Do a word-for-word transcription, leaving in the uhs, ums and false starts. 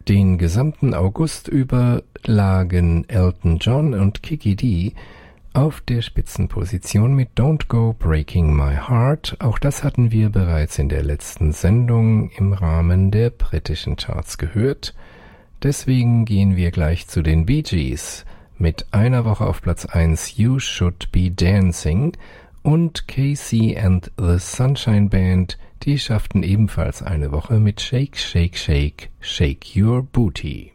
Den gesamten August über lagen Elton John und Kiki Dee auf der Spitzenposition mit Don't Go Breaking My Heart. Auch das hatten wir bereits in der letzten Sendung im Rahmen der britischen Charts gehört. Deswegen gehen wir gleich zu den Bee Gees mit einer Woche auf Platz eins You Should Be Dancing und K C and the Sunshine Band, die schafften ebenfalls eine Woche mit Shake, Shake, Shake, Shake Your Booty.